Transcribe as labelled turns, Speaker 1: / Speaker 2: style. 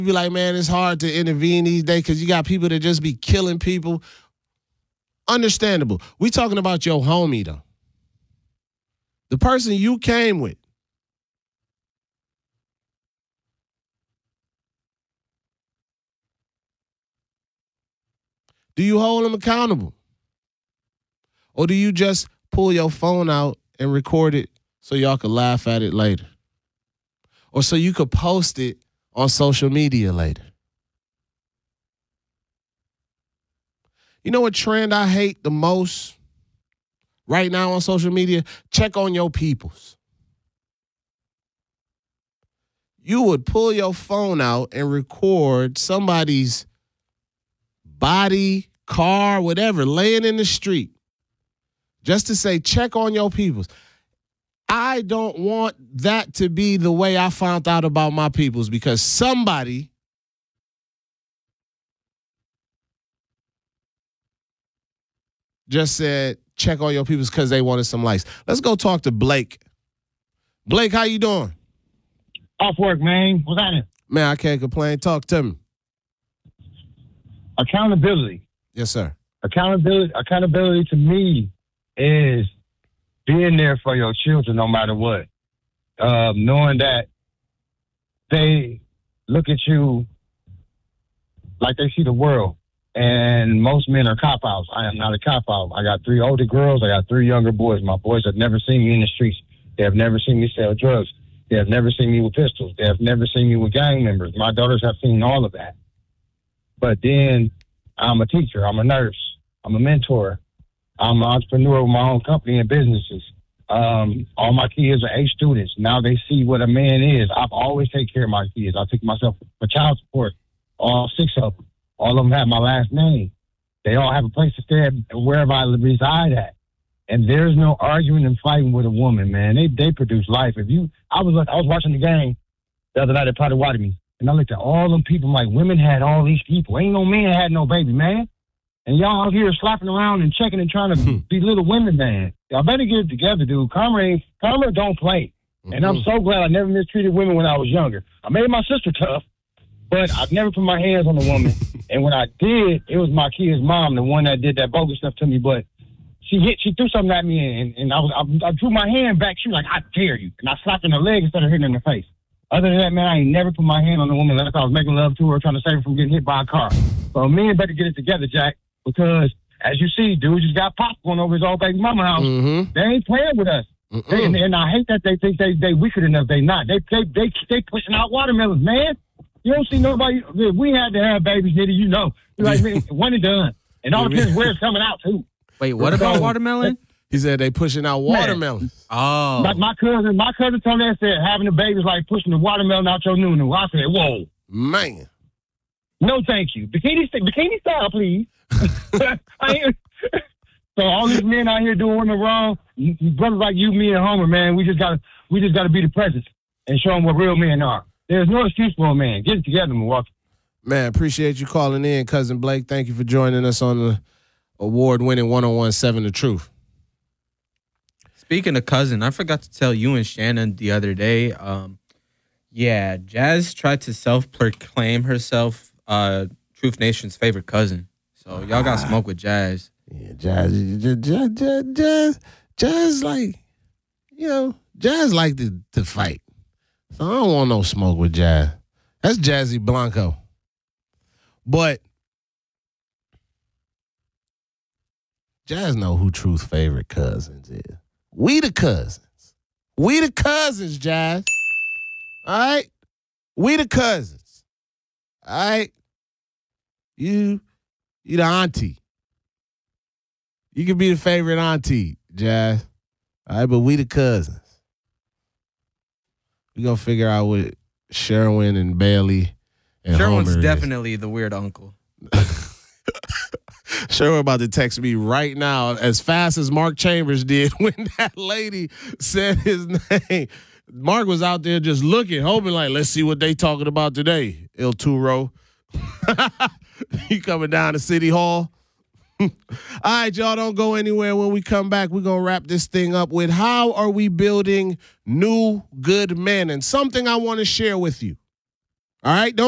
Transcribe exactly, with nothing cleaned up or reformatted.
Speaker 1: be like, man, it's hard to intervene these days because you got people that just be killing people. Understandable. We talking about your homie, though. The person you came with. Do you hold them accountable? Or do you just pull your phone out and record it so y'all can laugh at it later? Or so you could post it on social media later? You know what trend I hate the most right now on social media? Check on your peoples. You would pull your phone out and record somebody's body, car, whatever, laying in the street just to say, check on your peoples. I don't want that to be the way I found out about my peoples because somebody just said, check on your peoples because they wanted some likes. Let's go talk to Blake. Blake, how you doing?
Speaker 2: Off work, man. What's happening?
Speaker 1: Man, I can't complain. Talk to me.
Speaker 2: Accountability.
Speaker 1: Yes, sir.
Speaker 2: Accountability. Accountability to me is being there for your children no matter what. Um, knowing that they look at you like they see the world. And most men are cop-outs. I am not a cop-out. I got three older girls. I got three younger boys. My boys have never seen me in the streets. They have never seen me sell drugs. They have never seen me with pistols. They have never seen me with gang members. My daughters have seen all of that. But then I'm a teacher. I'm a nurse. I'm a mentor. I'm an entrepreneur with my own company and businesses. Um, all my kids are A students. Now they see what a man is. I've always taken care of my kids. I took myself for child support, all six of them. All of them have my last name. They all have a place to stay at wherever I reside at. And there's no arguing and fighting with a woman, man. They they produce life. If you, I was I was watching the game the other night at Potawatomi, and I looked at all them people like women had all these people. Ain't no man had no baby, man. And y'all out here slapping around and checking and trying to belittle women, man. Y'all better get it together, dude. Karma ain't, karma don't play. Mm-hmm. And I'm so glad I never mistreated women when I was younger. I made my sister tough, but I've never put my hands on a woman. And when I did, it was my kid's mom, the one that did that bogus stuff to me. But she hit, she threw something at me, and, and I was, I, I drew my hand back. She was like, "I dare you!" And I slapped her in the leg instead of hitting her in the face. Other than that, man, I ain't never put my hand on a woman unless I was making love to her, trying to save her from getting hit by a car. So men better get it together, Jack, because as you see, dude just got popcorn over his old baby mama house. Mm-hmm. They ain't playing with us. They, and, and I hate that they think they they weaker than us. They not. They they they they pushing out watermelons, man. You don't see nobody. If we had to have babies, nigga, you know, like man, one and done, and all depends where it's coming out too.
Speaker 3: Wait, what about watermelon?
Speaker 1: He said they pushing out watermelons.
Speaker 3: Oh,
Speaker 2: like my cousin, my cousin told me that said having a baby is like pushing the watermelon out your nunu. I said, whoa,
Speaker 1: man.
Speaker 2: No, thank you. Bikini, bikini style, please. I ain't, so all these men out here doing the wrong, brothers like you, me, and Homer, man, we just gotta, we just gotta be the presence and show them what real men are. There's no excuse for a man. Get it together, Milwaukee.
Speaker 1: Man, appreciate you calling in, Cousin Blake. Thank you for joining us on the award-winning one oh one seven The Truth.
Speaker 3: Speaking of cousin, I forgot to tell you and Shannon the other day. Um, yeah, Jazz tried to self-proclaim herself uh, Truth Nation's favorite cousin. So y'all got smoke with Jazz.
Speaker 1: Yeah, Jazz, Jazz, Jazz, Jazz, Jazz like, you know, Jazz like to, to fight. So I don't want no smoke with Jazz. That's Jazzy Blanco. But Jazz know who Truth's favorite cousins is. We the cousins. We the cousins, Jazz. All right? We the cousins. All right? You, you the auntie. You can be the favorite auntie, Jazz. All right, but we the cousins. We gonna figure out what Sherwin and Bailey and
Speaker 3: Sherwin's
Speaker 1: Homer
Speaker 3: definitely the weird uncle.
Speaker 1: Sherwin about to text me right now as fast as Mark Chambers did when that lady said his name. Mark was out there just looking, hoping like, let's see what they talking about today. El Turo. He coming down to City Hall. All right, y'all, don't go anywhere. When we come back, we're going to wrap this thing up with how are we building new good men, and something I want to share with you. All right, don't